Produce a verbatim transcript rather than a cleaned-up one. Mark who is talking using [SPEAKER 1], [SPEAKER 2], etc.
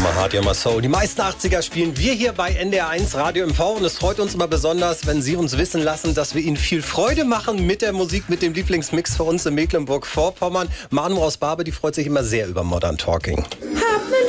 [SPEAKER 1] Immer Hard, immer Soul. Die meisten achtziger spielen wir hier bei N D R eins Radio M V und es freut uns immer besonders, wenn Sie uns wissen lassen, dass wir Ihnen viel Freude machen mit der Musik, mit dem Lieblingsmix für uns in Mecklenburg-Vorpommern. Manu aus Barbe, die freut sich immer sehr über Modern Talking.